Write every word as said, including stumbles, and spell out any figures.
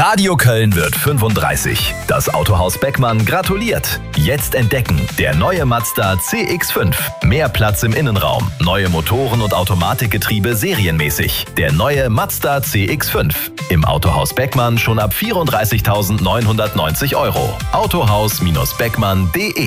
Radio Köln wird fünfunddreißig. Das Autohaus Beckmann gratuliert. Jetzt entdecken, der neue Mazda C X fünf. Mehr Platz im Innenraum, neue Motoren und Automatikgetriebe serienmäßig. Der neue Mazda C X fünf. Im Autohaus Beckmann schon ab vierunddreißigtausendneunhundertneunzig Euro. autohaus Bindestrich beckmann punkt de